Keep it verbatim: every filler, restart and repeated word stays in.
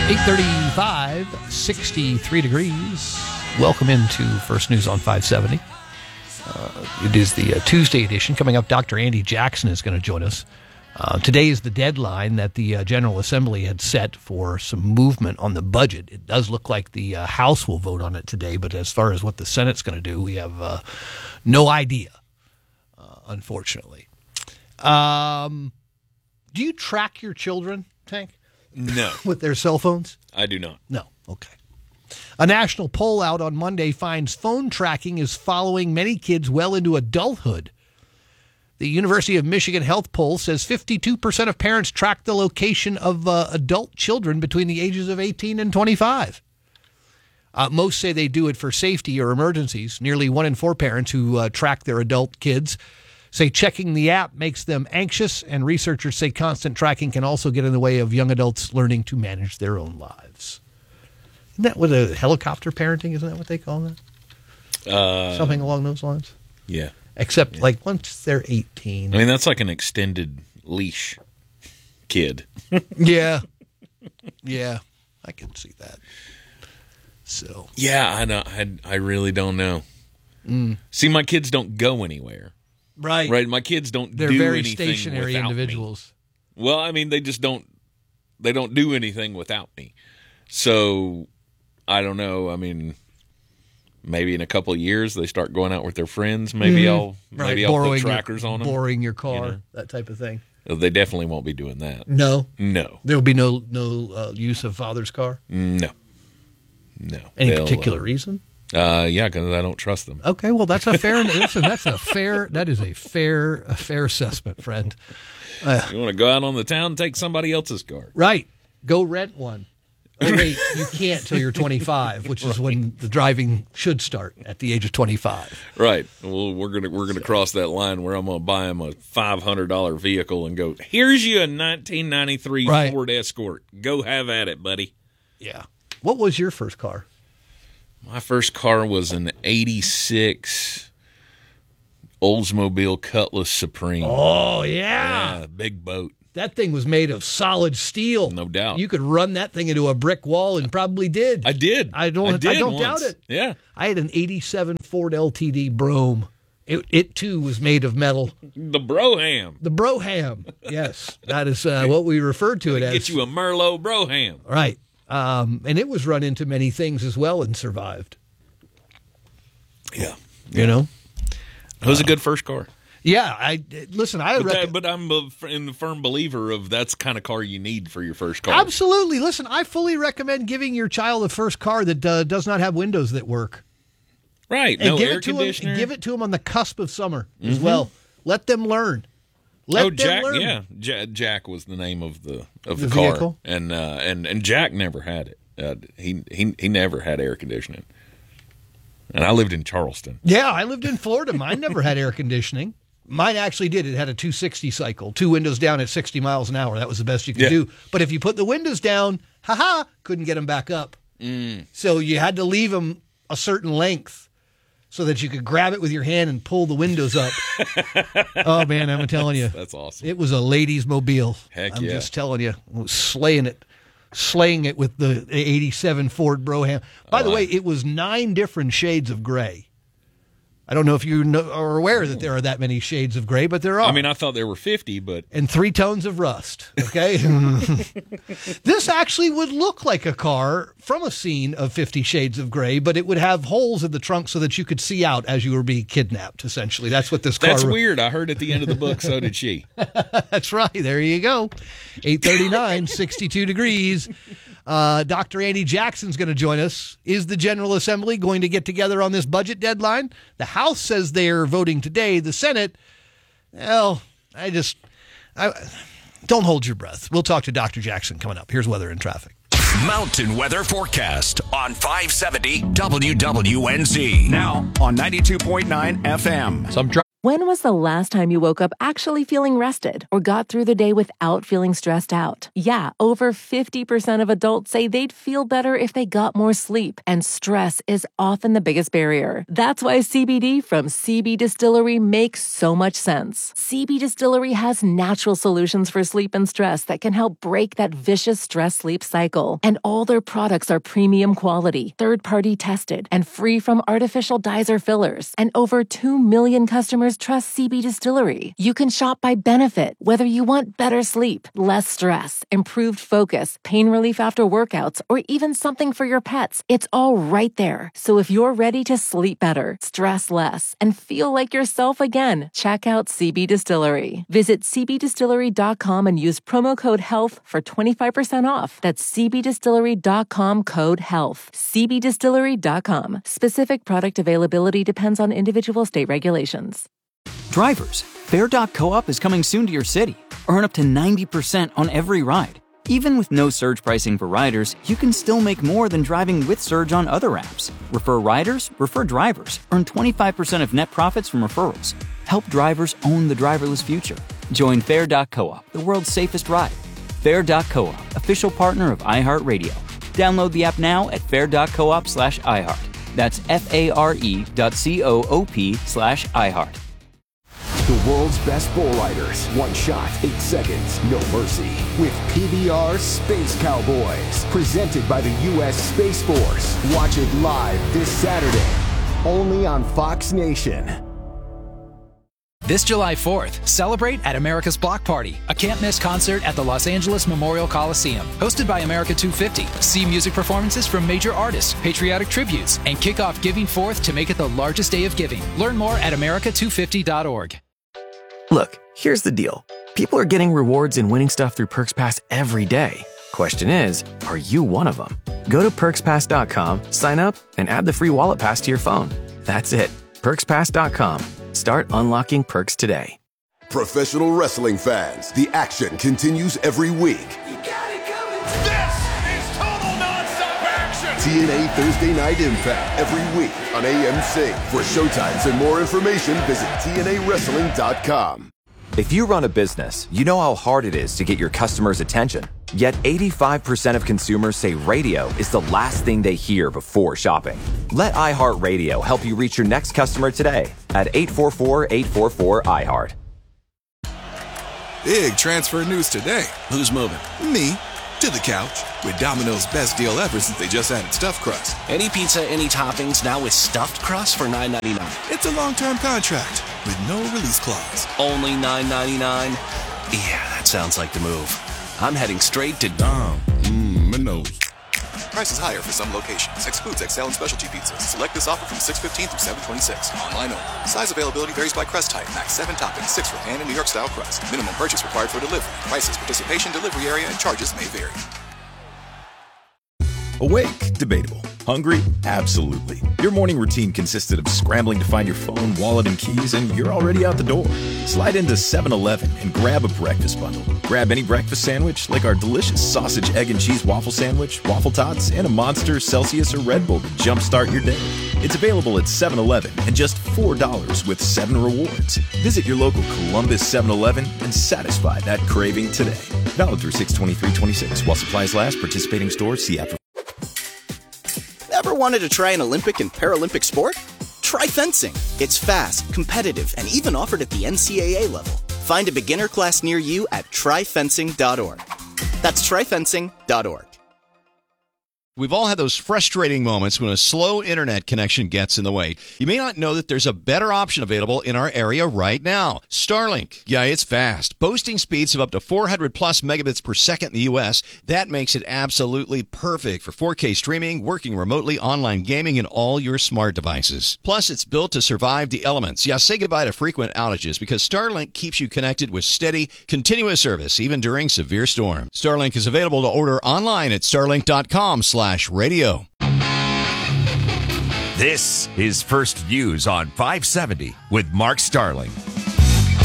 eight thirty-five, sixty-three degrees. Welcome into First News on five seventy. Uh, it is the uh, Tuesday edition. Coming up, Doctor Andy Jackson is going to join us. Uh, today is the deadline that the uh, General Assembly had set for some movement on the budget. It does look like the uh, House will vote on it today, but as far as what the Senate's going to do, we have uh, no idea, uh, unfortunately. Um, do you track your children, Tank? No. With their cell phones? I do not. No. Okay. A national poll out on Monday finds phone tracking is following many kids well into adulthood. The University of Michigan Health Poll says fifty-two percent of parents track the location of uh, adult children between the ages of eighteen and twenty-five. Uh, most say they do it for safety or emergencies. Nearly one in four parents who uh, track their adult kids say checking the app makes them anxious, and researchers say constant tracking can also get in the way of young adults learning to manage their own lives. Isn't that what a helicopter parenting, isn't that what they call that? Uh, Something along those lines? Yeah. Except, yeah. like, once they're eighteen. I mean, that's like an extended leash kid. Yeah. Yeah. I can see that. So. Yeah, I know. I, I really don't know. Mm. See, my kids don't go anywhere. Right. Right. My kids don't They're do very anything stationary without individuals. Me. Well, I mean, they just don't, they don't do anything without me. So, I don't know. I mean, maybe in a couple of years they start going out with their friends. Maybe mm-hmm. I'll, maybe right. I'll borrowing put trackers your, on them. Borrowing your car, you know? That type of thing. They definitely won't be doing that. No? No. There will be no, no uh, use of father's car? No. No. Any They'll, particular uh, reason? Uh, yeah, because I don't trust them. Okay, well, that's a fair. listen, that's a fair. That is a fair, a fair assessment, friend. Uh, you want to go out on the town and take somebody else's car, right? Go rent one. Oh wait, you can't till you're twenty-five, which is right. when the driving should start at the age of twenty-five. Right. Well, we're gonna we're gonna so. cross that line where I'm gonna buy him a five hundred dollar vehicle and go. Here's you a nineteen ninety-three right. Ford Escort. Go have at it, buddy. Yeah. What was your first car? My first car was an eighty-six Oldsmobile Cutlass Supreme. Oh, yeah. Yeah, big boat. That thing was made of solid steel. No doubt. You could run that thing into a brick wall and probably did. I did. I don't, I, did I don't once. doubt it. Yeah. I had an eighty-seven Ford L T D Brougham. It, it too, was made of metal. The Broham. The Broham. Yes. That is uh, what we referred to it as. Get you a Merlot Broham. Right. Um, and it was run into many things as well and survived. Yeah. You yeah. know? It was uh, a good first car. Yeah. I Listen, I but, reckon, that, but I'm a, in the firm believer of that's the kind of car you need for your first car. Absolutely. Listen, I fully recommend giving your child a first car that uh, does not have windows that work. Right. And no give air it to conditioner. Them, give it to them on the cusp of summer mm-hmm. as well. Let them learn. Let oh, them Jack! learn. Yeah, Jack, Jack was the name of the of the, the car, vehicle? and uh, and and Jack never had it. Uh, he he he never had air conditioning, and I lived in Charleston. Yeah, I lived in Florida. Mine never had air conditioning. Mine actually did. It had a two sixty cycle, two windows down at sixty miles an hour. That was the best you could yeah. do. But if you put the windows down, haha, couldn't get them back up. Mm. So you had to leave them a certain length so that you could grab it with your hand and pull the windows up. Oh, man, I'm telling you. That's awesome. It was a ladies' mobile. Heck I'm yeah. just telling you. I was slaying it. Slaying it with the eighty-seven Ford Broham. By oh, the way, it was nine different shades of gray. I don't know if you know, are aware that there are that many shades of gray, but there are. I mean, I thought there were fifty, but... And three tones of rust, okay? This actually would look like a car from a scene of Fifty Shades of Grey, but it would have holes in the trunk so that you could see out as you were being kidnapped, essentially. That's what this car... That's weird. I heard at the end of the book, so did she. That's right. There you go. eight thirty-nine, sixty-two degrees. Uh, Doctor Andy Jackson's going to join us. Is the General Assembly going to get together on this budget deadline? The House says they're voting today. The Senate, well, I just, I, don't hold your breath. We'll talk to Doctor Jackson coming up. Here's weather and traffic. Mountain Weather Forecast on five seventy W W N Z. Now on ninety-two point nine F M. Some When was the last time you woke up actually feeling rested or got through the day without feeling stressed out? Yeah, over fifty percent of adults say they'd feel better if they got more sleep, and stress is often the biggest barrier. That's why C B D from C B Distillery makes so much sense. C B Distillery has natural solutions for sleep and stress that can help break that vicious stress-sleep cycle. And all their products are premium quality, third-party tested, and free from artificial dyes or fillers. And over two million customers trust C B Distillery. You can shop by benefit, whether you want better sleep, less stress, improved focus, pain relief after workouts, or even something for your pets. It's all right there. So if you're ready to sleep better, stress less, and feel like yourself again, check out C B Distillery. Visit c b distillery dot com and use promo code HEALTH for twenty-five percent off. That's c b distillery dot com code HEALTH. c b distillery dot com. Specific product availability depends on individual state regulations. Drivers, Fare dot coop is coming soon to your city. Earn up to ninety percent on every ride. Even with no surge pricing for riders, you can still make more than driving with Surge on other apps. Refer riders, refer drivers. Earn twenty-five percent of net profits from referrals. Help drivers own the driverless future. Join Fare dot coop, the world's safest ride. Fare dot coop, official partner of iHeartRadio. Download the app now at fare dot coop slash iHeart. That's F-A-R-E dot C-O-O-P slash iHeart. The world's best bull riders. One shot, eight seconds, no mercy. With P B R Space Cowboys. Presented by the U S Space Force. Watch it live this Saturday. Only on Fox Nation. This July fourth, celebrate at America's Block Party, a can't-miss concert at the Los Angeles Memorial Coliseum. Hosted by America two fifty. See music performances from major artists, patriotic tributes, and kick off Giving Fourth to make it the largest day of giving. Learn more at america two fifty dot org. Look, here's the deal. People are getting rewards and winning stuff through Perks Pass every day. Question is, are you one of them? Go to perks pass dot com, sign up, and add the free wallet pass to your phone. That's it. perks pass dot com. Start unlocking perks today. Professional wrestling fans, the action continues every week. You got it coming. This is total nonstop action. T N A Thursday Night Impact every week on A M C. For showtimes and more information, visit T N A wrestling dot com. If you run a business, you know how hard it is to get your customers' attention. Yet eighty-five percent of consumers say radio is the last thing they hear before shopping. Let iHeartRadio help you reach your next customer today at eight four four, eight four four, iHeart. Big transfer news today. Who's moving? Me. To the couch. With Domino's best deal ever since they just added stuffed crust. Any pizza, any toppings, now with stuffed crust for nine ninety-nine. It's a long-term contract with no release clause. Only nine ninety-nine? Yeah, that sounds like the move. I'm heading straight to Dom. Mmm, Minos. Prices higher for some locations. Excludes X L and specialty pizzas. Select this offer from six fifteen through seven twenty-six. Online only. Size availability varies by crust type. Max seven toppings, six for pan and New York style crust. Minimum purchase required for delivery. Prices, participation, delivery area, and charges may vary. Awake? Debatable. Hungry? Absolutely. Your morning routine consisted of scrambling to find your phone, wallet, and keys, and you're already out the door. Slide into seven eleven and grab a breakfast bundle. Grab any breakfast sandwich, like our delicious sausage, egg, and cheese waffle sandwich, waffle tots, and a Monster, Celsius, or Red Bull to jumpstart your day. It's available at seven eleven and just four dollars with seven rewards. Visit your local Columbus seven eleven and satisfy that craving today. Valid through six twenty-three twenty-six. While supplies last, participating stores, see app. Ever wanted to try an Olympic and Paralympic sport? Try fencing. It's fast, competitive, and even offered at the N C double A level. Find a beginner class near you at try fencing dot org. That's try fencing dot org. We've all had those frustrating moments when a slow internet connection gets in the way. You may not know that there's a better option available in our area right now. Starlink. Yeah, it's fast. Boasting speeds of up to four hundred plus megabits per second in the U S. That makes it absolutely perfect for four K streaming, working remotely, online gaming, and all your smart devices. Plus, it's built to survive the elements. Yeah, say goodbye to frequent outages because Starlink keeps you connected with steady, continuous service, even during severe storms. Starlink is available to order online at starlink dot com slash radio. This is First Views on five seventy with Mark Starling.